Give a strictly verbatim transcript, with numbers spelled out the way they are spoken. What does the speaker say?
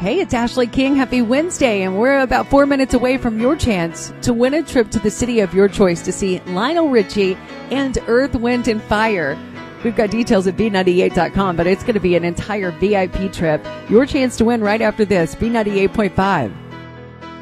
Hey, it's Ashley King. Happy Wednesday. And we're about four minutes away from your chance to win a trip to the city of your choice to see Lionel Richie and Earth, Wind, and Fire. We've got details at B ninety-eight dot com, but it's going to be an entire V I P trip. Your chance to win right after this. B ninety-eight point five.